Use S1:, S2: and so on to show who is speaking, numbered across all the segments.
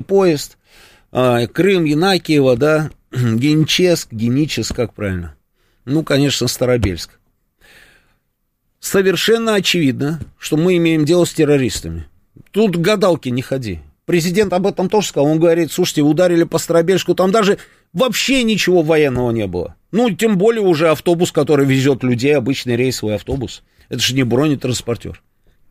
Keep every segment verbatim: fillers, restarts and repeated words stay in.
S1: поезд, Крым, Янакиево, да, Генческ, Геническ, как правильно? Ну, конечно, Старобельск. Совершенно очевидно, что мы имеем дело с террористами. Тут гадалки не ходи. Президент об этом тоже сказал. Он говорит, слушайте, ударили по Старобельску, там даже вообще ничего военного не было. Ну, тем более уже автобус, который везет людей, обычный рейсовый автобус. Это же не бронетранспортер.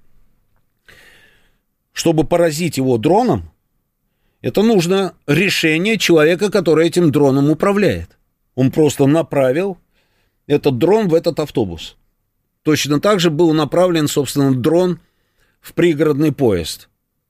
S1: Чтобы поразить его дроном, это нужно решение человека, который этим дроном управляет. Он просто направил этот дрон в этот автобус. Точно так же был направлен, собственно, дрон в пригородный поезд.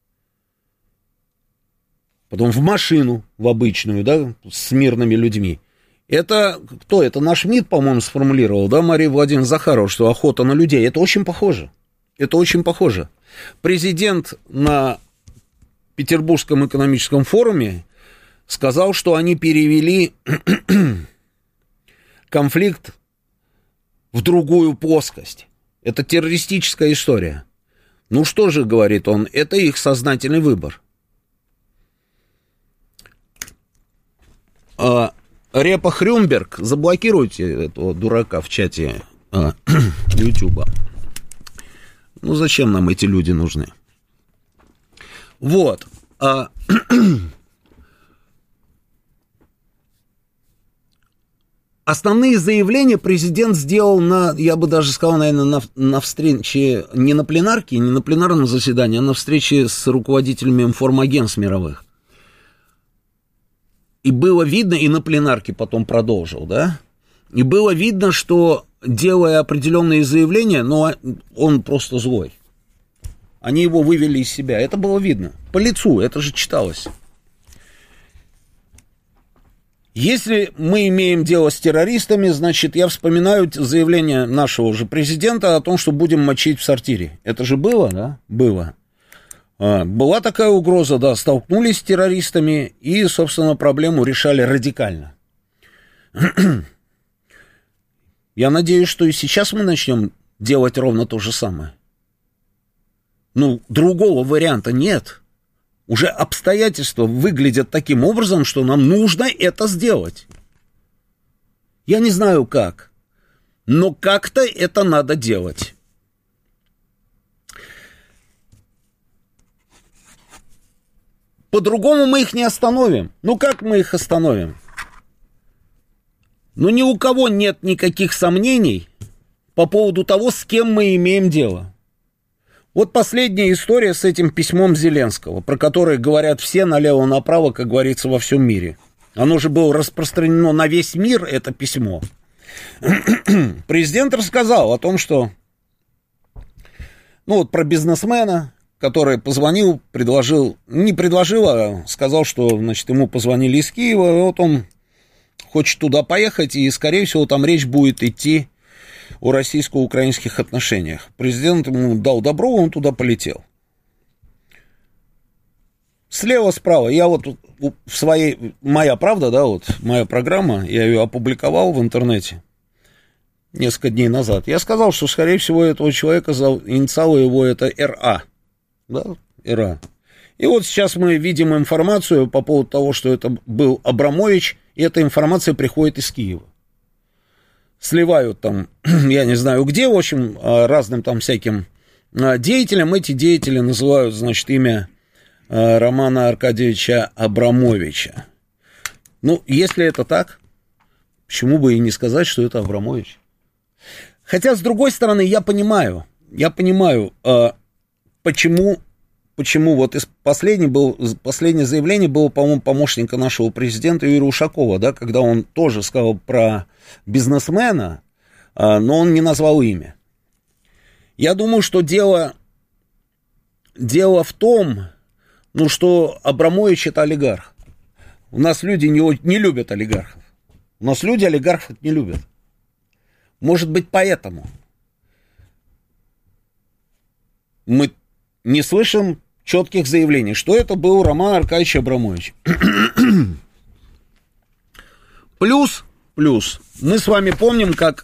S1: Потом в машину, в обычную, да, с мирными людьми. Это кто? Это наш МИД, по-моему, сформулировал, да, Мария Владимировна Захарова, что охота на людей. Это очень похоже. Это очень похоже. Президент на Петербургском экономическом форуме сказал, что они перевели конфликт в другую плоскость. Это террористическая история. Ну что же, говорит он, это их сознательный выбор. А, Репа Хрюмберг, заблокируйте этого дурака в чате а, Ютуба. Ну зачем нам эти люди нужны? Вот. А, основные заявления президент сделал на, я бы даже сказал, наверное, на, на встрече, не на пленарке, не на пленарном заседании, а на встрече с руководителями информагентств мировых. И было видно, и на пленарке потом продолжил, да, и было видно, что, делая определенные заявления, но он просто злой. Они его вывели из себя, это было видно, по лицу, это же читалось. Если мы имеем дело с террористами, значит, я вспоминаю заявление нашего же президента о том, что будем мочить в сортире. Это же было, да? Было. Была такая угроза, да, столкнулись с террористами и, собственно, проблему решали радикально. Я надеюсь, что и сейчас мы начнем делать ровно то же самое. Ну, другого варианта нет. Уже обстоятельства выглядят таким образом, что нам нужно это сделать. Я не знаю как, но как-то это надо делать. По-другому мы их не остановим. Ну как мы их остановим? Ну ни у кого нет никаких сомнений по поводу того, с кем мы имеем дело. Вот последняя история с этим письмом Зеленского, про которое говорят все налево-направо, как говорится, во всем мире. Оно же было распространено на весь мир, это письмо. Президент рассказал о том, что, ну вот про бизнесмена, который позвонил, предложил, не предложил, а сказал, что, значит, ему позвонили из Киева, и вот он хочет туда поехать, и, скорее всего, там речь будет идти о российско-украинских отношениях. Президент ему дал добро, он туда полетел. Слева-справа, я вот в своей, моя правда, да, вот моя программа, я ее опубликовал в интернете несколько дней назад. Я сказал, что, скорее всего, этого человека, инициалы его это эр а. Да, эр а. И вот сейчас мы видим информацию по поводу того, что это был Абрамович, и эта информация приходит из Киева. Сливают там, я не знаю где, в общем, разным там всяким деятелям. Эти деятели называют, значит, имя Романа Аркадьевича Абрамовича. Ну, если это так, почему бы и не сказать, что это Абрамович? Хотя, с другой стороны, я понимаю, я понимаю, почему, почему вот из последней был, последнее заявление было, по-моему, помощника нашего президента Юрия Ушакова, да, когда он тоже сказал про бизнесмена, но он не назвал имя. Я думаю, что дело, дело в том, ну, что Абрамович это олигарх. У нас люди не, не любят олигархов. У нас люди олигархов не любят. Может быть, поэтому мы не слышим четких заявлений, что это был Роман Аркадьевич Абрамович. Плюс, плюс, мы с вами помним, как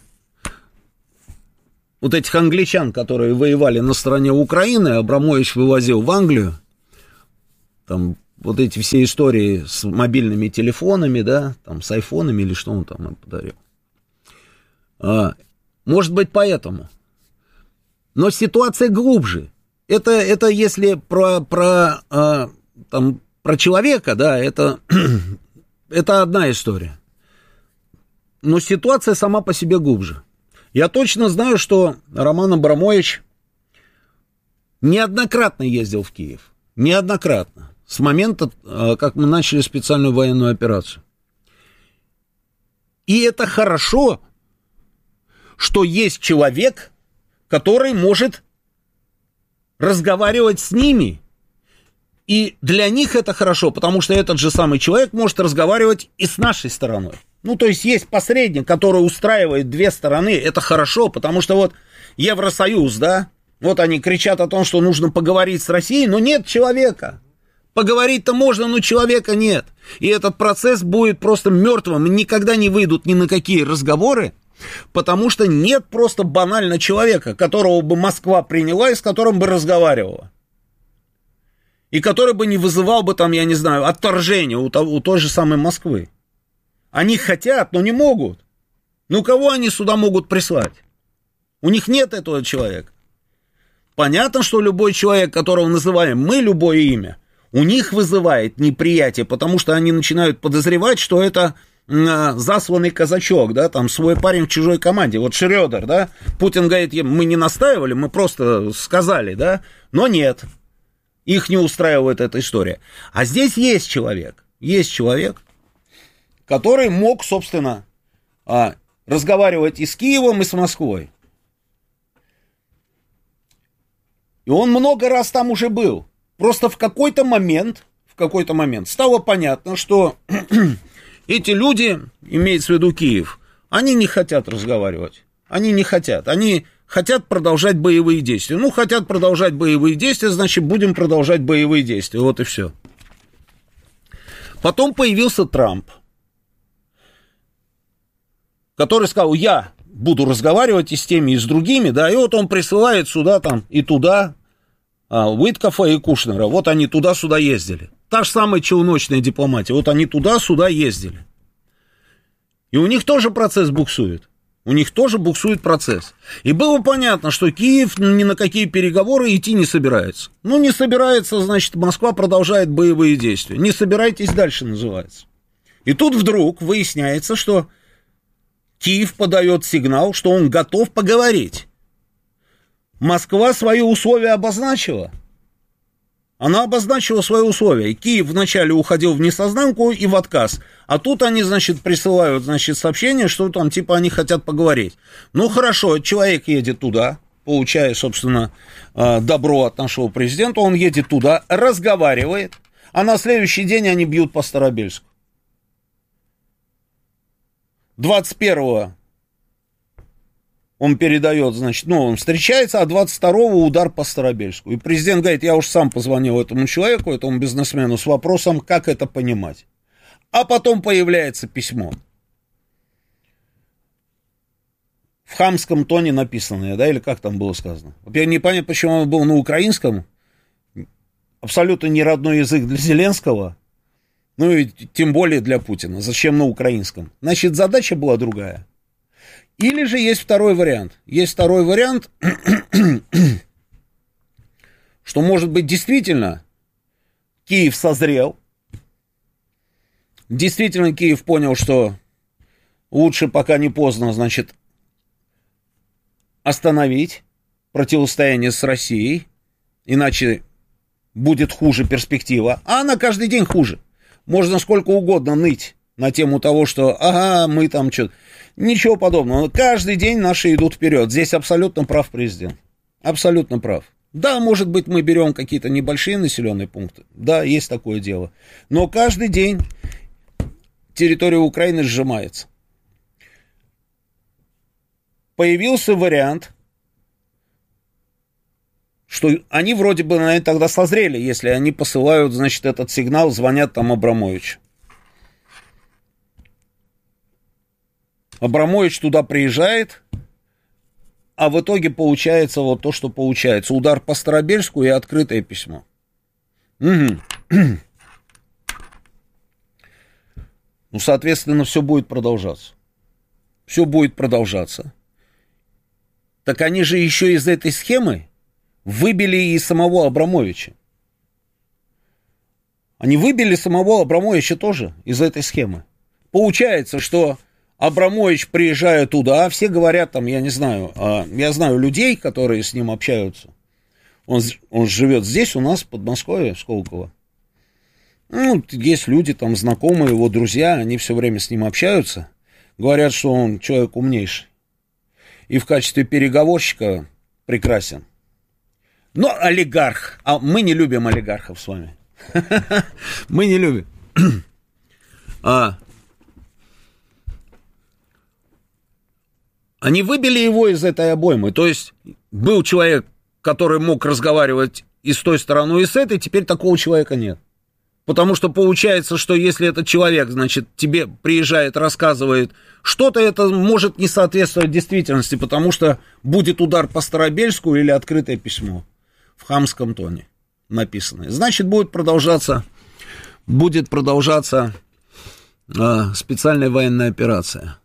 S1: вот этих англичан, которые воевали на стороне Украины, Абрамович вывозил в Англию, там вот эти все истории с мобильными телефонами, да, там, с айфонами или что он там им подарил. А, может быть, поэтому. Но ситуация глубже. Это, это если про, про, а, там, про человека, да, это, это одна история. Но ситуация сама по себе глубже. Я точно знаю, что Роман Абрамович неоднократно ездил в Киев. Неоднократно. С момента, как мы начали специальную военную операцию. И это хорошо, что есть человек, который может разговаривать с ними. И для них это хорошо, потому что этот же самый человек может разговаривать и с нашей стороной. Ну, то есть есть посредник, который устраивает две стороны. Это хорошо, потому что вот Евросоюз, да, вот они кричат о том, что нужно поговорить с Россией, но нет человека. Поговорить-то можно, но человека нет. И этот процесс будет просто мертвым, и никогда не выйдут ни на какие разговоры, потому что нет просто банально человека, которого бы Москва приняла и с которым бы разговаривала. И который бы не вызывал бы там, я не знаю, отторжения у, того, у той же самой Москвы. Они хотят, но не могут. Ну, кого они сюда могут прислать? У них нет этого человека. Понятно, что любой человек, которого называем мы, любое имя, у них вызывает неприятие, потому что они начинают подозревать, что это э, засланный казачок, да, там свой парень в чужой команде. Вот Шрёдер, да, Путин говорит, мы не настаивали, мы просто сказали, да, но нет, их не устраивает эта история. А здесь есть человек, есть человек, который мог, собственно, э, разговаривать и с Киевом, и с Москвой. И он много раз там уже был. Просто в какой-то момент, в какой-то момент стало понятно, что эти люди, имеется в виду Киев, они не хотят разговаривать. Они не хотят. Они хотят продолжать боевые действия. Ну, хотят продолжать боевые действия, значит, будем продолжать боевые действия. Вот и все. Потом появился Трамп, который сказал, я буду разговаривать и с теми, и с другими, да, и вот он присылает сюда там и туда а, Уиткофа и Кушнера, вот они туда-сюда ездили. Та же самая челночная дипломатия, вот они туда-сюда ездили. И у них тоже процесс буксует, у них тоже буксует процесс. И было понятно, что Киев ни на какие переговоры идти не собирается. Ну, не собирается, значит, Москва продолжает боевые действия. Не собирайтесь дальше, называется. И тут вдруг выясняется, что Киев подает сигнал, что он готов поговорить. Москва свои условия обозначила. Она обозначила свои условия. Киев вначале уходил в несознанку и в отказ. А тут они, значит, присылают, значит, сообщение, что там, типа, они хотят поговорить. Ну, хорошо, человек едет туда, получая, собственно, добро от нашего президента. Он едет туда, разговаривает, а на следующий день они бьют по Старобельску. двадцать первого он передает, значит, ну, он встречается, а двадцать второго удар по Старобельску. И президент говорит, я уж сам позвонил этому человеку, этому бизнесмену, с вопросом, как это понимать. А потом появляется письмо. В хамском тоне написанное, да, или как там было сказано. Я не понимаю, почему он был на украинском. Абсолютно не родной язык для Зеленского. Ну и тем более для Путина. Зачем на украинском? Значит, задача была другая. Или же есть второй вариант. Есть второй вариант, что, может быть, действительно Киев созрел. Действительно Киев понял, что лучше пока не поздно, значит, остановить противостояние с Россией. Иначе будет хуже перспектива. А она каждый день хуже. Можно сколько угодно ныть на тему того, что, ага, мы там что-то... Ничего подобного. Каждый день наши идут вперед. Здесь абсолютно прав президент. Абсолютно прав. Да, может быть, мы берем какие-то небольшие населенные пункты. Да, есть такое дело. Но каждый день территория Украины сжимается. Появился вариант, что они вроде бы, наверное, тогда созрели, если они посылают, значит, этот сигнал, звонят там Абрамовичу. Абрамович туда приезжает, а в итоге получается вот то, что получается. Удар по Старобельску и открытое письмо. Угу. Ну, соответственно, все будет продолжаться. Все будет продолжаться. Так они же еще из этой схемы выбили и самого Абрамовича. Они выбили самого Абрамовича тоже из этой схемы. Получается, что Абрамович, приезжая туда, все говорят там, я не знаю, я знаю людей, которые с ним общаются. Он, он живет здесь у нас, в Подмосковье, в Сколково. Ну, есть люди, там, знакомые, его друзья, они все время с ним общаются. Говорят, что он человек умнейший. И в качестве переговорщика прекрасен. Но олигарх. А мы не любим олигархов с вами. Мы не любим. А. Они выбили его из этой обоймы. То есть был человек, который мог разговаривать и с той стороной, и с этой, теперь такого человека нет. Потому что получается, что если этот человек, значит, тебе приезжает, рассказывает что-то, это может не соответствовать действительности, потому что будет удар по Старобельску или открытое письмо в хамском тоне написанное. Значит, будет продолжаться, будет продолжаться э, специальная военная операция.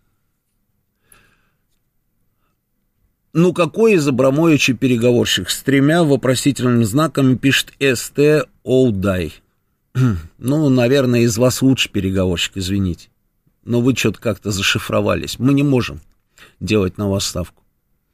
S1: Ну, какой из Абрамовича переговорщик? С тремя вопросительными знаками пишет эс тэ Оудай. Ну, наверное, из вас лучше переговорщик, извините. Но вы что-то как-то зашифровались. Мы не можем делать на вас ставку.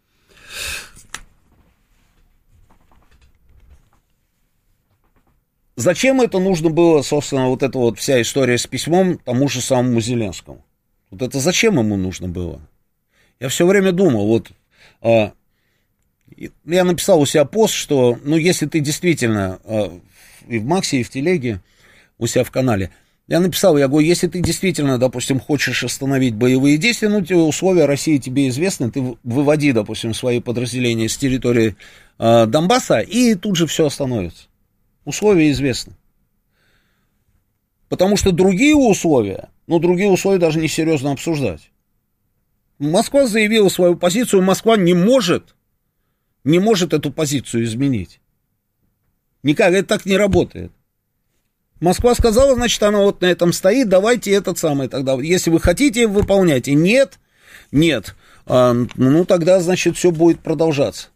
S1: Зачем это нужно было, собственно, вот эта вот вся история с письмом тому же самому Зеленскому? Вот это зачем ему нужно было? Я все время думал, вот... А, я написал у себя пост, что, ну, если ты действительно... А, и в Максе, и в Телеге, у себя в канале. Я написал, я говорю, если ты действительно, допустим, хочешь остановить боевые действия, ну, условия России тебе известны, ты выводи, допустим, свои подразделения с территории э, Донбасса, и тут же все остановится. Условия известны. Потому что другие условия, ну, другие условия даже не серьезно обсуждать. Москва заявила свою позицию, Москва не может, не может эту позицию изменить. Никак, это так не работает. Москва сказала, значит, она вот на этом стоит, давайте этот самый тогда. Если вы хотите, выполняйте. Нет, нет. А, ну, тогда, значит, все будет продолжаться.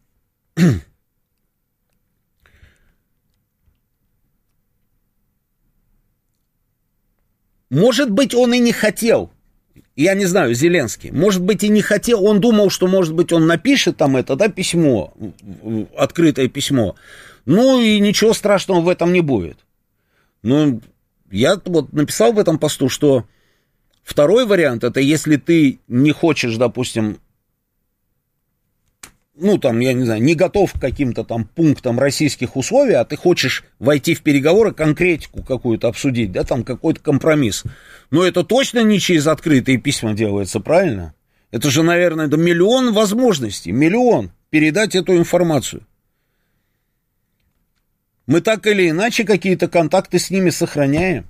S1: Может быть, он и не хотел. Я не знаю, Зеленский. Может быть, и не хотел. Он думал, что, может быть, он напишет там это, да, письмо, открытое письмо. Ну, и ничего страшного в этом не будет. Ну, я вот написал в этом посту, что второй вариант, это если ты не хочешь, допустим, ну, там, я не знаю, не готов к каким-то там пунктам российских условий, а ты хочешь войти в переговоры, конкретику какую-то обсудить, да, там какой-то компромисс. Но это точно не через открытые письма делается, правильно? Это же, наверное, да, миллион возможностей, миллион передать эту информацию. Мы так или иначе какие-то контакты с ними сохраняем.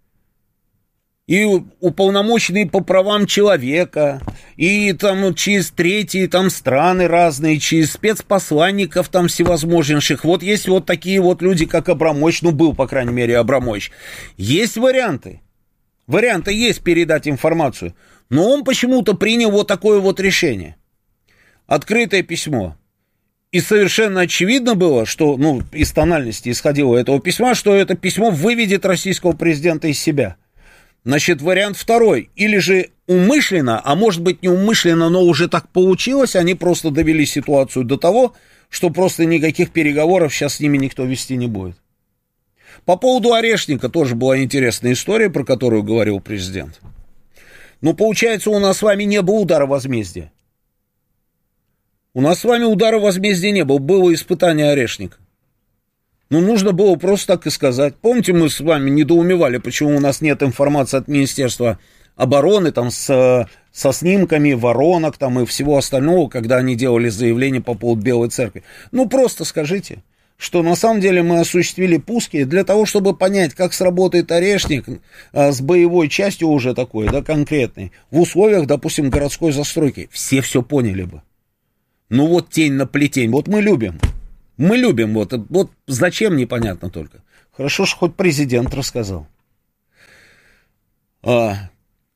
S1: И уполномоченные по правам человека, и там через третьи там страны разные, через спецпосланников там всевозможнейших. Вот есть вот такие вот люди, как Абрамович, ну был, по крайней мере, Абрамович. Есть варианты. Варианты есть передать информацию. Но он почему-то принял вот такое вот решение. Открытое письмо. И совершенно очевидно было, что, ну, из тональности исходило этого письма, что это письмо выведет российского президента из себя. Значит, вариант второй. Или же умышленно, а может быть неумышленно, но уже так получилось, они просто довели ситуацию до того, что просто никаких переговоров сейчас с ними никто вести не будет. По поводу Орешника тоже была интересная история, про которую говорил президент. Ну, получается, у нас с вами не было удара возмездия. У нас с вами удара возмездия не было, было испытание Орешника. Ну, нужно было просто так и сказать. Помните, мы с вами недоумевали, почему у нас нет информации от Министерства обороны, там, с, со снимками воронок, там, и всего остального, когда они делали заявление по поводу Белой Церкви. Ну, просто скажите, что на самом деле мы осуществили пуски для того, чтобы понять, как сработает Орешник а, с боевой частью уже такой, да, конкретной, в условиях, допустим, городской застройки. Все все поняли бы. Ну вот тень на плетень, вот мы любим, мы любим, вот, вот зачем, непонятно только. Хорошо, что хоть президент рассказал. А,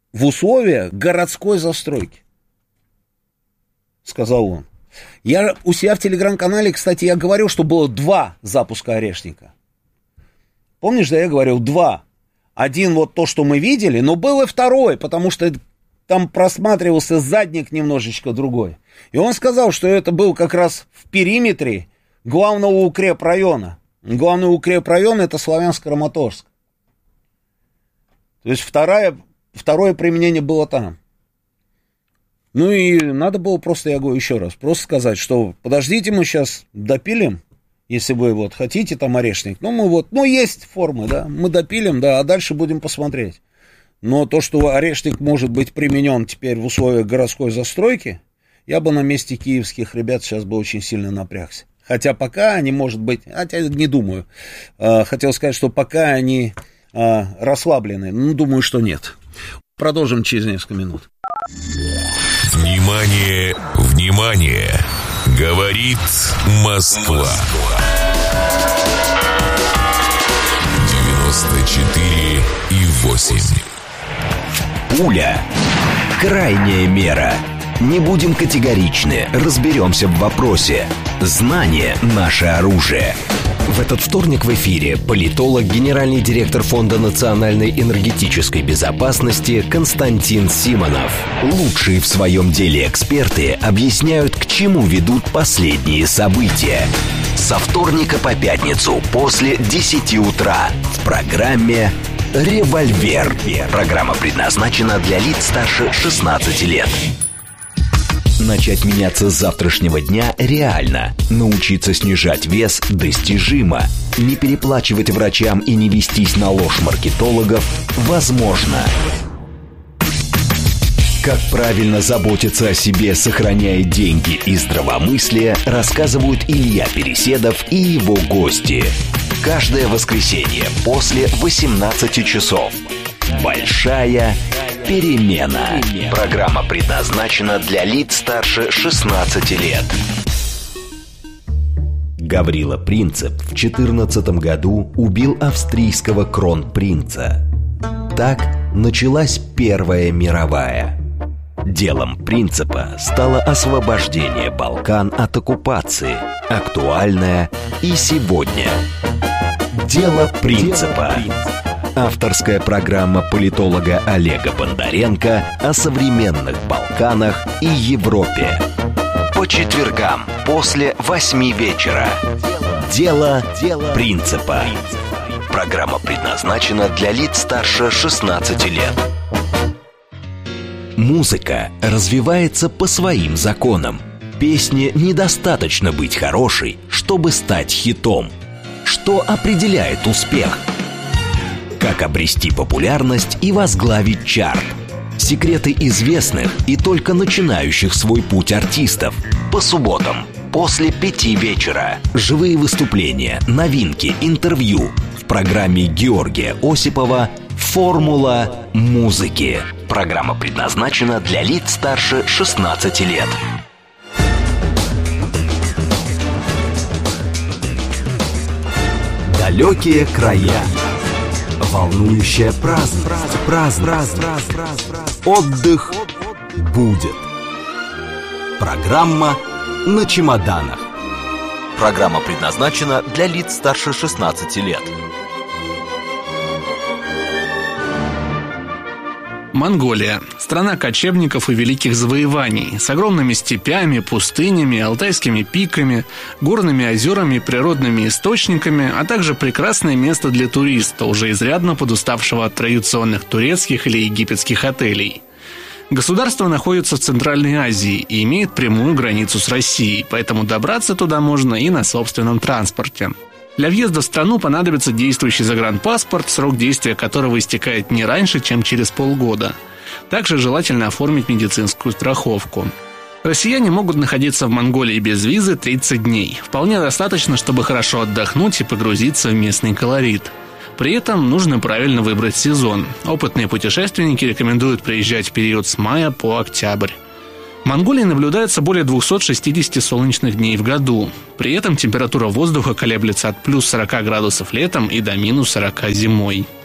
S1: в условиях городской застройки, сказал он. Я у себя в телеграм-канале, кстати, я говорил, что было два запуска орешника. Помнишь, да, я говорил два. Один вот то, что мы видели, но был и второй, потому что там просматривался задник немножечко другой. И он сказал, что это был как раз в периметре главного укрепрайона. Главный укрепрайон — это Славянск-Краматорск. То есть второе, второе применение было там. Ну и надо было просто, я говорю еще раз, просто сказать, что подождите, мы сейчас допилим, если вы вот хотите там орешник. Ну мы вот, ну есть формы, да, мы допилим, да, а дальше будем посмотреть. Но то, что орешник может быть применен теперь в условиях городской застройки, я бы на месте киевских ребят сейчас бы очень сильно напрягся. Хотя пока они, может быть, хотя не думаю, хотел сказать, что пока они расслаблены, ну думаю, что нет. Продолжим через несколько минут.
S2: Внимание, внимание! Говорит Москва. девяносто четыре и восемь.
S3: Пуля. Крайняя мера. Не будем категоричны, разберемся в вопросе. Знание – наше оружие. В этот вторник в эфире политолог, генеральный директор Фонда национальной энергетической безопасности Константин Симонов. Лучшие в своем деле эксперты объясняют, к чему ведут последние события. Со вторника по пятницу после десяти утра в программе «Револьвер». Программа предназначена для лиц старше шестнадцати лет. Начать меняться с завтрашнего дня реально. Научиться снижать вес достижимо. Не переплачивать врачам и не вестись на ложь маркетологов возможно. Как правильно заботиться о себе, сохраняя деньги и здравомыслие, рассказывают Илья Переседов и его гости. Каждое воскресенье после восемнадцати часов. Большая перемена. Программа предназначена для лиц старше шестнадцати лет. Гаврила Принцип в четырнадцатом году убил австрийского кронпринца. Так началась Первая мировая. Делом Принципа стало освобождение Балкан от оккупации, актуальное и сегодня. Дело Принципа. Авторская программа политолога Олега Бондаренко о современных Балканах и Европе. По четвергам после восьми вечера. Дело Принципа. Программа предназначена для лиц старше шестнадцати лет. Музыка развивается по своим законам. Песне недостаточно быть хорошей, чтобы стать хитом. Что определяет успех? Как обрести популярность и возглавить чарт? Секреты известных и только начинающих свой путь артистов. По субботам после пяти вечера. Живые выступления, новинки, интервью. В программе Георгия Осипова «Формула музыки». Программа предназначена для лиц старше шестнадцати лет. Далекие края. Волнующая праздность. Праздность. Отдых будет. Программа на чемоданах. Программа предназначена для лиц старше шестнадцати лет.
S4: Монголия – страна кочевников и великих завоеваний, с огромными степями, пустынями, алтайскими пиками, горными озерами, природными источниками, а также прекрасное место для туриста, уже изрядно подуставшего от традиционных турецких или египетских отелей. Государство находится в Центральной Азии и имеет прямую границу с Россией, поэтому добраться туда можно и на собственном транспорте. Для въезда в страну понадобится действующий загранпаспорт, срок действия которого истекает не раньше, чем через полгода. Также желательно оформить медицинскую страховку. Россияне могут находиться в Монголии без визы тридцать дней. Вполне достаточно, чтобы хорошо отдохнуть и погрузиться в местный колорит. При этом нужно правильно выбрать сезон. Опытные путешественники рекомендуют приезжать в период с мая по октябрь. В Монголии наблюдается более двухсот шестидесяти солнечных дней в году. При этом температура воздуха колеблется от плюс сорока градусов летом и до минус сорока зимой.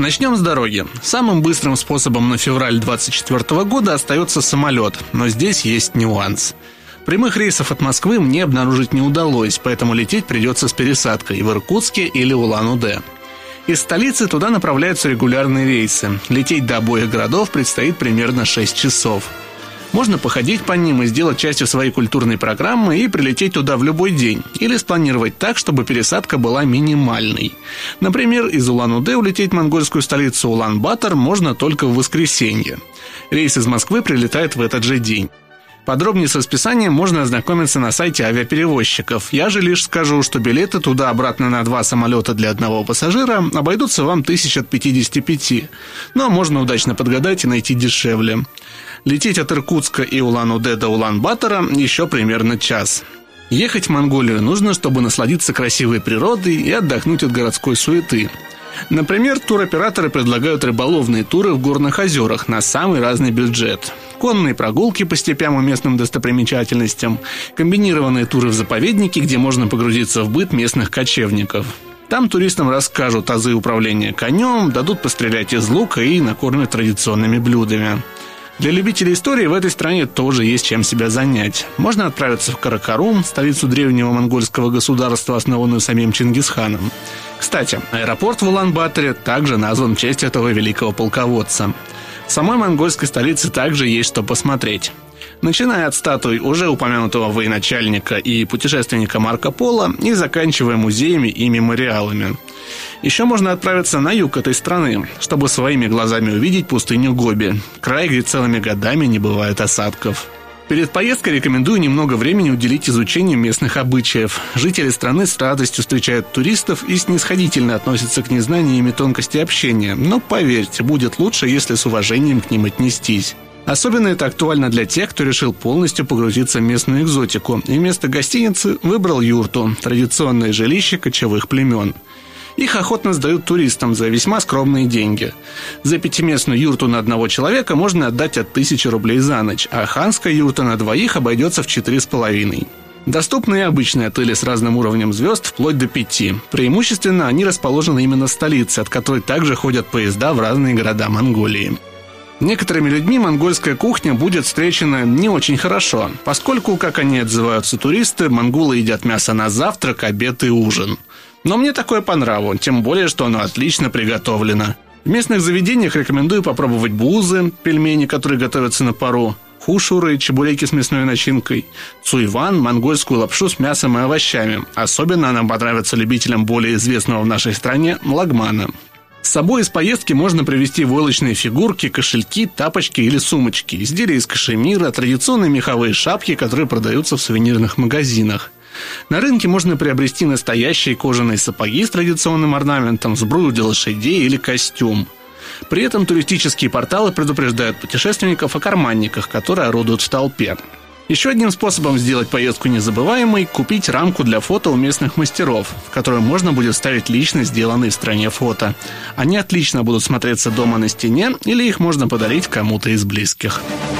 S4: Начнем с дороги. Самым быстрым способом на февраль двадцать четвёртого года остается самолет, но здесь есть нюанс. Прямых рейсов от Москвы мне обнаружить не удалось, поэтому лететь придется с пересадкой в Иркутске или Улан-Удэ. Из столицы туда направляются регулярные рейсы. Лететь до обоих городов предстоит примерно шесть часов. Можно походить по ним и сделать частью своей культурной программы и прилететь туда в любой день. Или спланировать так, чтобы пересадка была минимальной. Например, из Улан-Удэ улететь в монгольскую столицу Улан-Батор можно только в воскресенье. Рейс из Москвы прилетает в этот же день. Подробнее с расписанием можно ознакомиться на сайте авиаперевозчиков. Я же лишь скажу, что билеты туда-обратно на два самолета для одного пассажира обойдутся вам тысяч от пятидесяти пяти. Но можно удачно подгадать и найти дешевле. Лететь от Иркутска и Улан-Удэ до Улан-Батора еще примерно час. Ехать в Монголию нужно, чтобы насладиться красивой природой и отдохнуть от городской суеты. Например, туроператоры предлагают рыболовные туры в горных озерах на самый разный бюджет. Конные прогулки по степям и местным достопримечательностям, комбинированные туры в заповеднике, где можно погрузиться в быт местных кочевников. Там туристам расскажут азы управления конем, дадут пострелять из лука и накормят традиционными блюдами. Для любителей истории в этой стране тоже есть чем себя занять. Можно отправиться в Каракарум, столицу древнего монгольского государства, основанную самим Чингисханом. Кстати, аэропорт в Улан-Баторе также назван в честь этого великого полководца. В самой монгольской столице также есть что посмотреть. Начиная от статуй уже упомянутого военачальника и путешественника Марко Поло и заканчивая музеями и мемориалами. Еще можно отправиться на юг этой страны, чтобы своими глазами увидеть пустыню Гоби, край, где целыми годами не бывает осадков. Перед поездкой рекомендую немного времени уделить изучению местных обычаев. Жители страны с радостью встречают туристов и снисходительно относятся к незнанию ими тонкостей общения, но поверьте, будет лучше, если с уважением к ним отнестись. Особенно это актуально для тех, кто решил полностью погрузиться в местную экзотику и вместо гостиницы выбрал юрту, традиционное жилище кочевых племен. Их охотно сдают туристам за весьма скромные деньги. За пятиместную юрту на одного человека можно отдать от тысячи рублей за ночь, а ханская юрта на двоих обойдется в четыре с половиной. Доступны и обычные отели с разным уровнем звезд, вплоть до пяти. Преимущественно они расположены именно в столице, от которой также ходят поезда в разные города Монголии. Некоторыми людьми монгольская кухня будет встречена не очень хорошо, поскольку, как они отзываются туристы, монголы едят мясо на завтрак, обед и ужин. Но мне такое по нраву, тем более, что оно отлично приготовлено. В местных заведениях рекомендую попробовать бузы, пельмени, которые готовятся на пару, хушуры, чебуреки с мясной начинкой, цуйван, монгольскую лапшу с мясом и овощами. Особенно она понравится любителям более известного в нашей стране лагмана. С собой из поездки можно привезти войлочные фигурки, кошельки, тапочки или сумочки, изделия из кашемира, традиционные меховые шапки, которые продаются в сувенирных магазинах. На рынке можно приобрести настоящие кожаные сапоги с традиционным орнаментом, сбрую для лошадей или костюм. При этом туристические порталы предупреждают путешественников о карманниках, которые орудуют в толпе. Еще одним способом сделать поездку незабываемой – купить рамку для фото у местных мастеров, в которую можно будет вставить лично сделанные в стране фото. Они отлично будут смотреться дома на стене, или их можно подарить кому-то из близких.